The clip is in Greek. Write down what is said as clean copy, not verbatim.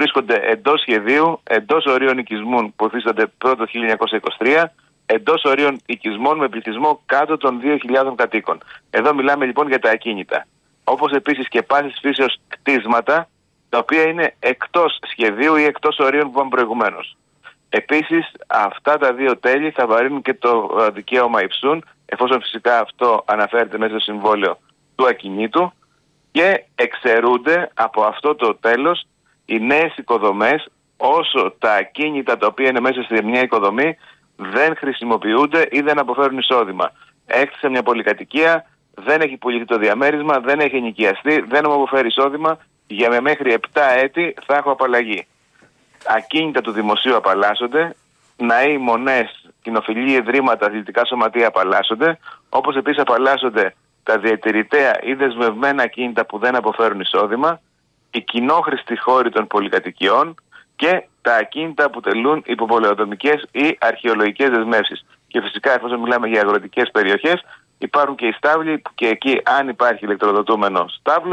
βρίσκονται εντός σχεδίου, εντός ορίων οικισμών που υφίστανται πρώτο 1923, εντός ορίων οικισμών με πληθυσμό κάτω των 2.000 κατοίκων. Εδώ μιλάμε λοιπόν για τα ακίνητα. Όπως επίσης και πάσης φύσεως κτίσματα, τα οποία είναι εκτός σχεδίου ή εκτός ορίων που είπαμε προηγουμένως. Επίσης, αυτά τα δύο τέλη θα βαρύνουν και το δικαίωμα υψούν, εφόσον φυσικά αυτό αναφέρεται μέσα στο συμβόλαιο του ακινήτου, και εξαιρούνται από αυτό το τέλος οι νέες οικοδομές, όσο τα ακίνητα τα οποία είναι μέσα σε μια οικοδομή δεν χρησιμοποιούνται ή δεν αποφέρουν εισόδημα. Έκτισα μια πολυκατοικία, δεν έχει πουληθεί το διαμέρισμα, δεν έχει ενοικιαστεί, δεν μου αποφέρει εισόδημα, για μέχρι 7 έτη θα έχω απαλλαγή. Ακίνητα του δημοσίου απαλλάσσονται, ναοί, μονές, κοινοφιλή, ιδρύματα, αθλητικά σωματεία απαλλάσσονται, όπως επίσης απαλλάσσονται τα διατηρητέα ή δεσμευμένα ακίνητα που δεν αποφέρουν εισόδημα, οι κοινόχρηστοι χώροι των πολυκατοικιών και τα ακίνητα που τελούν υποπολεοδομικές ή αρχαιολογικές δεσμεύσεις. Και φυσικά, εφόσον μιλάμε για αγροτικές περιοχές, υπάρχουν και οι στάβλοι, που και εκεί, αν υπάρχει ηλεκτροδοτούμενο στάβλο,